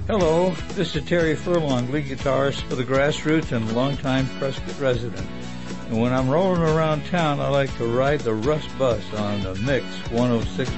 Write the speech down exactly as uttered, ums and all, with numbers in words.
Hello, this is Terry Furlong, lead guitarist for the Grassroots and longtime Prescott resident. And when I'm rolling around town, I like to ride the Rust Bus on the Mix one oh six